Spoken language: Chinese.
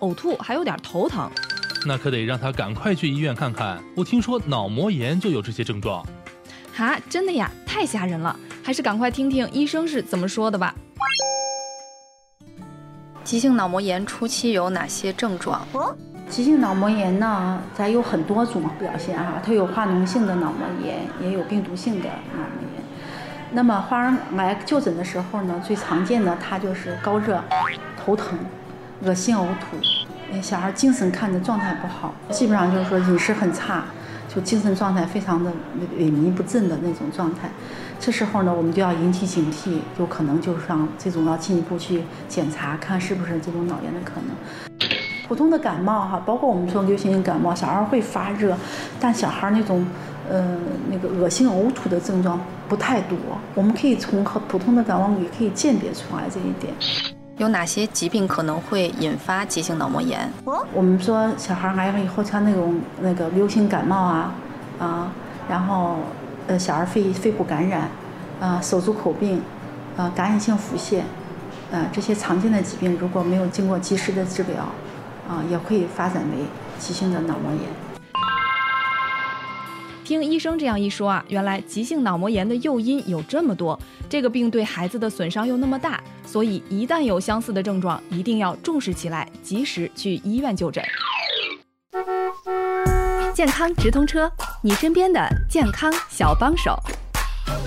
呕吐，还有点头疼。 那可得让他赶快去医院看看，我听说脑膜炎就有这些症状。 哈，真的呀？太吓人了，还是赶快听听医生是怎么说的吧。 急性脑膜炎初期有哪些症状？ 急性脑膜炎呢，它有很多种表现哈，它有化脓性的脑膜炎，也有病毒性的脑膜炎。那么花儿来就诊的时候呢，最常见的它就是高热、头疼、恶心、呕吐，小孩精神看着状态不好，基本上就是说饮食很差，就精神状态非常的萎靡不振的那种状态。这时候呢，我们就要引起警惕，有可能就是像这种要进一步去检查，看是不是这种脑炎的可能。普通的感冒哈，包括我们说流行性感冒，小孩会发热，但小孩那种那个恶心呕吐的症状不太多，我们可以从普通的感冒也可以鉴别出来这一点。 有哪些疾病可能会引发急性脑膜炎？ 我们说小孩来了以后，像那个流行感冒然后小儿肺部感染手足口病感染性腹泻这些常见的疾病，如果没有经过及时的治疗也会发展为急性的脑膜炎。 听医生这样一说原来急性脑膜炎的诱因有这么多，这个病对孩子的损伤又那么大，所以一旦有相似的症状，一定要重视起来，及时去医院就诊。健康直通车，你身边的健康小帮手。